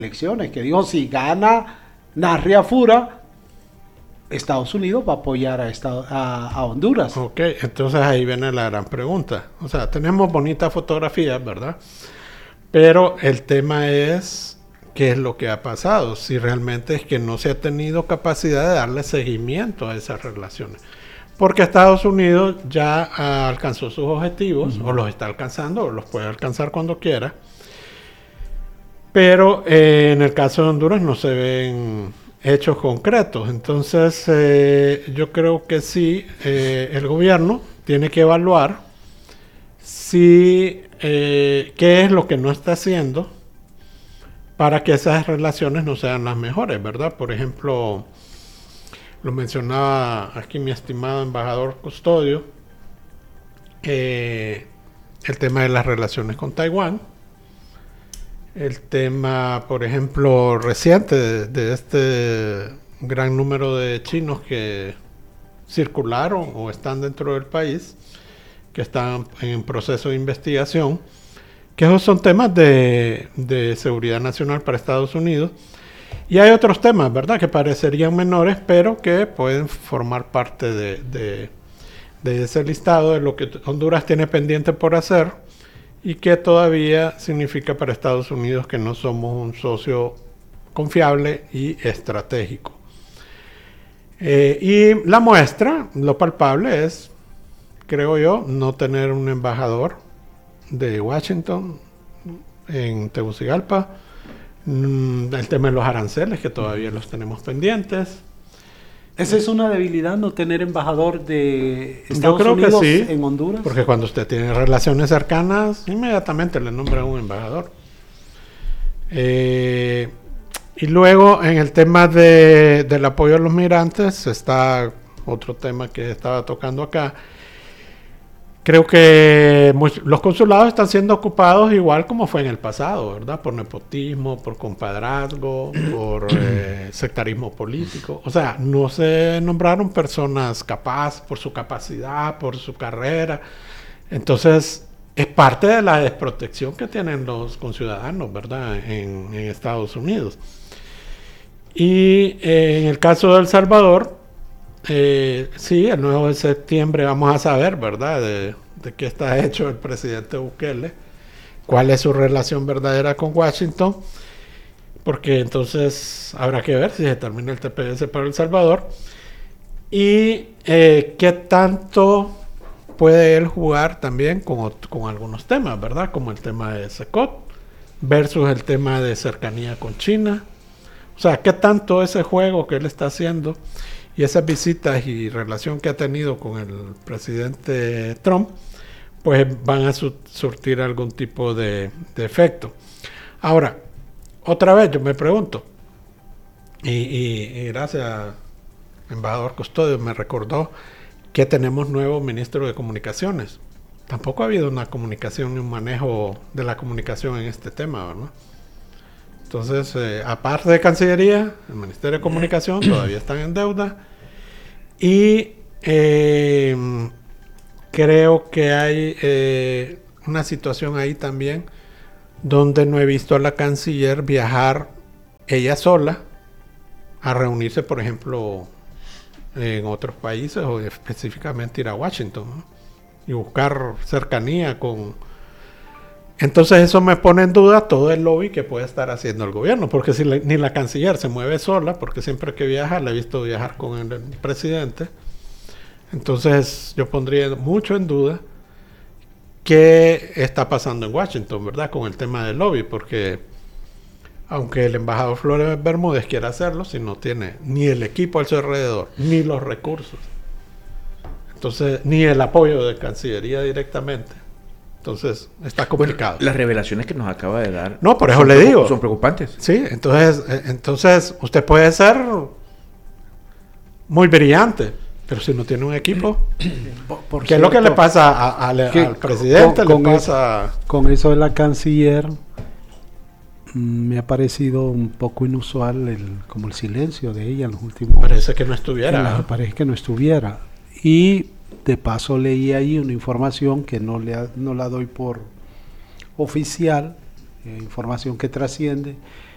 elecciones, que dijo si gana Narria Fura, Estados Unidos va a apoyar a Honduras. Ok, entonces ahí viene la gran pregunta. O sea, tenemos bonitas fotografías, ¿verdad? Pero el tema es qué es lo que ha pasado, si realmente es que no se ha tenido capacidad de darle seguimiento a esas relaciones. Porque Estados Unidos ya alcanzó sus objetivos, o los está alcanzando, o los puede alcanzar cuando quiera. Pero en el caso de Honduras no se ven hechos concretos. Entonces yo creo que sí, el gobierno tiene que evaluar si qué es lo que no está haciendo para que esas relaciones no sean las mejores, ¿verdad? Por ejemplo, lo mencionaba aquí mi estimado embajador Custodio, el tema de las relaciones con Taiwán, el tema, por ejemplo, reciente de este gran número de chinos que circularon o están dentro del país, que están en proceso de investigación, que esos son temas de seguridad nacional para Estados Unidos. Y hay otros temas, ¿verdad?, que parecerían menores, pero que pueden formar parte de ese listado de lo que Honduras tiene pendiente por hacer y que todavía significa para Estados Unidos que no somos un socio confiable y estratégico. Y la muestra, lo palpable es, creo yo, no tener un embajador de Washington en Tegucigalpa. El tema de los aranceles, que todavía los tenemos pendientes. ¿Esa es una debilidad, no tener embajador de Estados Unidos sí, en Honduras? Porque cuando usted tiene relaciones cercanas, inmediatamente le nombra un embajador. Y luego, en el tema del apoyo a los migrantes, está otro tema que estaba tocando acá. Creo que los consulados están siendo ocupados igual como fue en el pasado, ¿verdad? Por nepotismo, por compadrazgo, por sectarismo político. O sea, no se nombraron personas capaces por su capacidad, por su carrera. Entonces, es parte de la desprotección que tienen los conciudadanos, ¿verdad? En Estados Unidos. Y en el caso de El Salvador, sí, el 9 de septiembre vamos a saber, ¿verdad?, de qué está hecho el presidente Bukele, cuál es su relación verdadera con Washington, porque entonces habrá que ver si se termina el TPS para El Salvador y qué tanto puede él jugar también con algunos temas, ¿verdad?, como el tema de SECOT versus el tema de cercanía con China. O sea, qué tanto ese juego que él está haciendo y esas visitas y relación que ha tenido con el presidente Trump, pues van a surtir algún tipo de efecto. Ahora, otra vez yo me pregunto, y gracias, embajador Custodio, me recordó que tenemos nuevo ministro de Comunicaciones. Tampoco ha habido una comunicación ni un manejo de la comunicación en este tema, ¿verdad? Entonces, aparte de Cancillería, el Ministerio de Comunicación todavía están en deuda. Y creo que hay una situación ahí también donde no he visto a la canciller viajar ella sola a reunirse, por ejemplo, en otros países o específicamente ir a Washington, ¿no?, y buscar cercanía con... Entonces eso me pone en duda todo el lobby que puede estar haciendo el gobierno, porque si ni la canciller se mueve sola, porque siempre que viaja la he visto viajar con el presidente, entonces yo pondría mucho en duda qué está pasando en Washington, ¿verdad?, con el tema del lobby, porque aunque el embajador Flores Bermúdez quiera hacerlo, si no tiene ni el equipo a su alrededor, ni los recursos, entonces ni el apoyo de Cancillería directamente, entonces está complicado. Bueno, las revelaciones que nos acaba de dar, no, por eso le digo, son preocupantes. Sí, entonces usted puede ser muy brillante, pero si no tiene un equipo, ¿qué es lo que le pasa al presidente? Con eso de la canciller, me ha parecido un poco inusual como el silencio de ella en los últimos... Parece que no estuviera. Parece que no estuviera. Y de paso leí ahí una información que no la doy por oficial, información que trasciende,